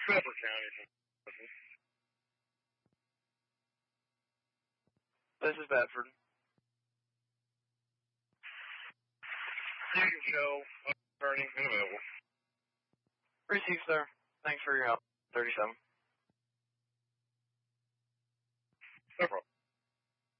Cooper County. This is Bedford. You can show attorney available. Received, sir. Thanks for your help. 37. No problem.